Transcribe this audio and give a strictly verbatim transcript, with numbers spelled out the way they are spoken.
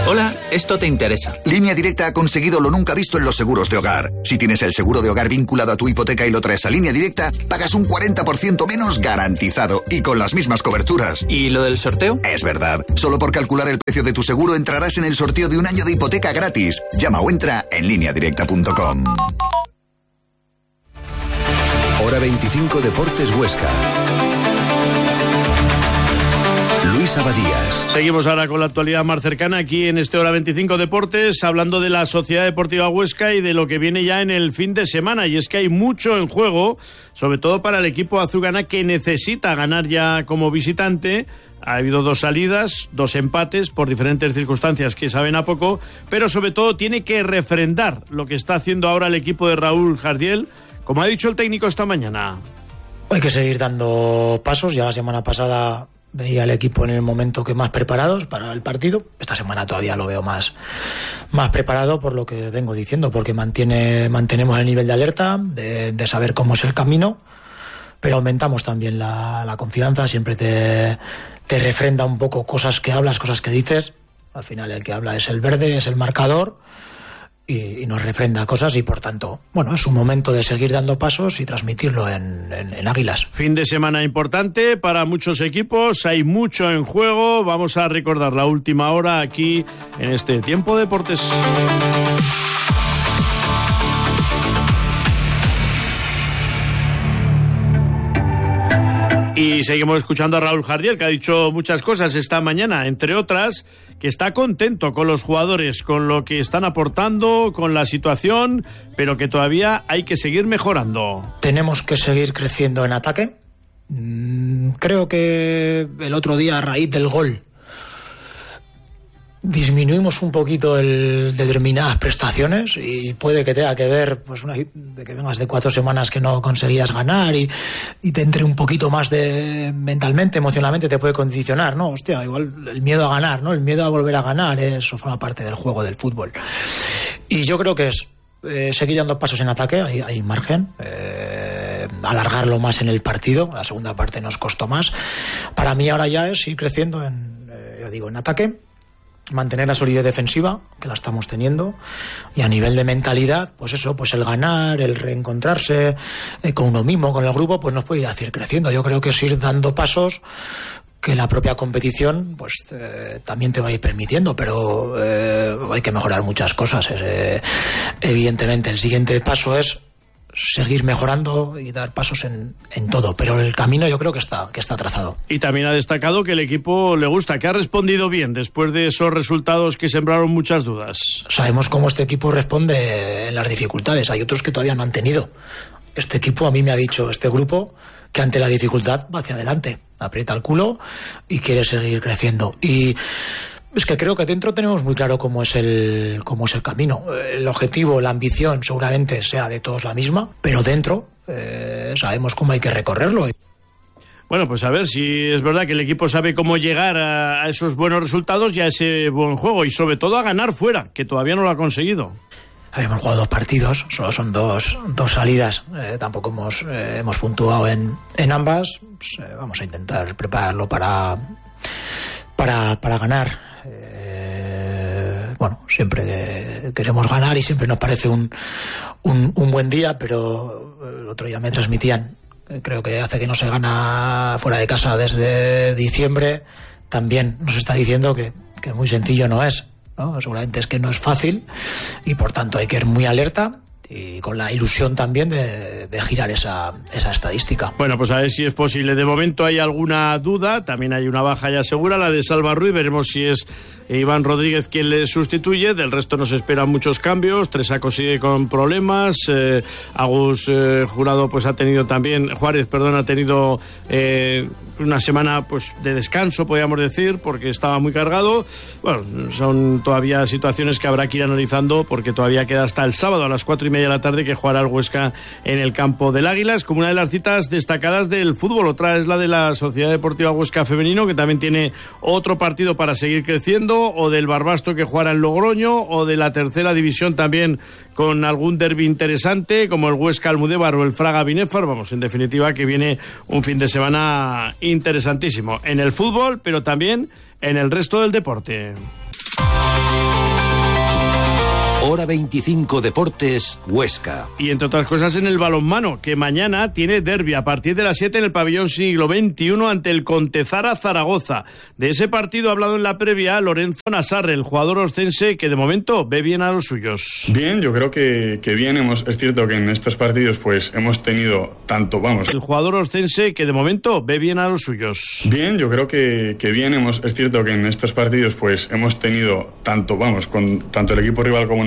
Hola, esto te interesa. Línea Directa ha conseguido lo nunca visto en los seguros de hogar. Si tienes el seguro de hogar vinculado a tu hipoteca y lo traes a Línea Directa, pagas un cuarenta por ciento menos garantizado y con las mismas coberturas. ¿Y lo del sorteo? Es verdad. Solo por calcular el precio de tu seguro entrarás en el sorteo de un año de hipoteca gratis. Llama o entra en línea directa punto com. Hora veinticinco Deportes Huesca. Luis Abadías. Seguimos ahora con la actualidad más cercana aquí en este Hora veinticinco Deportes, hablando de la Sociedad Deportiva Huesca y de lo que viene ya en el fin de semana. Y es que hay mucho en juego, sobre todo para el equipo azulgrana, que necesita ganar ya como visitante. Ha habido dos salidas, dos empates por diferentes circunstancias que saben a poco, pero sobre todo tiene que refrendar lo que está haciendo ahora el equipo de Raúl Jardiel, como ha dicho el técnico esta mañana. Hay que seguir dando pasos. Ya la semana pasada veía al equipo en el momento que más preparados para el partido. Esta semana todavía lo veo más, más preparado, por lo que vengo diciendo, porque mantiene, mantenemos el nivel de alerta, de, de saber cómo es el camino, pero aumentamos también la, la confianza. Siempre te, te refrenda un poco cosas que hablas, cosas que dices. Al final el que habla es el verde, es el marcador, y, y nos refrenda cosas, y por tanto, bueno, es un momento de seguir dando pasos y transmitirlo en, en, en Águilas. Fin de semana importante para muchos equipos, hay mucho en juego. Vamos a recordar la última hora aquí en este Tiempo Deportes. Y seguimos escuchando a Raúl Jardiel, que ha dicho muchas cosas esta mañana, entre otras, que está contento con los jugadores, con lo que están aportando, con la situación, pero que todavía hay que seguir mejorando. Tenemos que seguir creciendo en ataque. Creo que el otro día, a raíz del gol, disminuimos un poquito el determinadas prestaciones, y puede que tenga que ver, pues, una, de que vengas de cuatro semanas que no conseguías ganar y, y te entre un poquito más de mentalmente, emocionalmente, te puede condicionar, ¿no? Hostia, igual el miedo a ganar, ¿no? El miedo a volver a ganar, eso forma parte del juego del fútbol. Y yo creo que es eh, seguir dando pasos en ataque, hay, hay margen, eh, alargarlo más en el partido. La segunda parte nos costó más. Para mí ahora ya es ir creciendo en, eh, yo digo, en ataque, mantener la solidez defensiva, que la estamos teniendo, y a nivel de mentalidad, pues eso, pues el ganar, el reencontrarse eh, con uno mismo, con el grupo, pues nos puede ir a ir creciendo. Yo creo que es ir dando pasos que la propia competición pues eh, también te va a ir permitiendo, pero eh, hay que mejorar muchas cosas. Eh, evidentemente, el siguiente paso es seguir mejorando y dar pasos en, en todo, pero el camino yo creo que está, que está trazado. Y también ha destacado que el equipo le gusta, que ha respondido bien después de esos resultados que sembraron muchas dudas. Sabemos cómo este equipo responde en las dificultades, hay otros que todavía no han tenido. Este equipo, a mí me ha dicho este grupo, que ante la dificultad va hacia adelante, aprieta el culo y quiere seguir creciendo. Y es que creo que dentro tenemos muy claro cómo es el cómo es el camino. El objetivo, la ambición seguramente sea de todos la misma, pero dentro eh, sabemos cómo hay que recorrerlo. Bueno, pues a ver si es verdad que el equipo sabe cómo llegar a, a esos buenos resultados y a ese buen juego, y sobre todo a ganar fuera, que todavía no lo ha conseguido. A ver, hemos jugado dos partidos, solo son dos, dos salidas, eh, tampoco hemos, eh, hemos puntuado en, en ambas. Pues, eh, vamos a intentar prepararlo para, para, para ganar. Bueno, siempre queremos ganar y siempre nos parece un, un, un buen día, pero el otro día me transmitían, creo que hace que no se gana fuera de casa desde diciembre, también nos está diciendo que, que muy sencillo no es, ¿no? Seguramente es que no es fácil, y por tanto hay que ir muy alerta y con la ilusión también de, de girar esa, esa estadística. Bueno, pues a ver si es posible. De momento hay alguna duda, también hay una baja ya segura, la de Salva Ruiz, veremos si es Iván Rodríguez quien le sustituye. Del resto nos esperan muchos cambios. Tresaco sigue con problemas, eh, Agus eh, Jurado pues ha tenido también, Juárez, perdón, ha tenido eh, una semana pues de descanso, podríamos decir, porque estaba muy cargado. Bueno, son todavía situaciones que habrá que ir analizando, porque todavía queda hasta el sábado a las cuatro y media de la tarde que jugará el Huesca en el campo del Águilas, como una de las citas destacadas del fútbol. Otra es la de la Sociedad Deportiva Huesca Femenino, que también tiene otro partido para seguir creciendo, o del Barbasto que jugará en Logroño, o de la tercera división también con algún derbi interesante como el Huesca Almudévar o el Fraga Binefar. Vamos, en definitiva, que viene un fin de semana interesantísimo en el fútbol, pero también en el resto del deporte. Hora veinticinco Deportes, Huesca. Y entre otras cosas en el balonmano, que mañana tiene derbi a partir de las siete en el pabellón Siglo veintiuno ante el Contezara Zaragoza. De ese partido ha hablado en la previa Lorenzo Nasarre, el jugador oscense que de momento ve bien a los suyos. Bien, yo creo que, que bien. Hemos, es cierto que en estos partidos pues hemos tenido tanto, vamos... El jugador oscense que de momento ve bien a los suyos. Bien, yo creo que, que bien. Hemos, es cierto que en estos partidos pues hemos tenido tanto, vamos, con tanto el equipo rival como